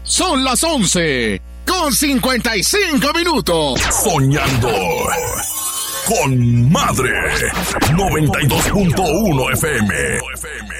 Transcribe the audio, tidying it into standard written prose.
Son las 11:55. Soñando con Madre 92.1 FM.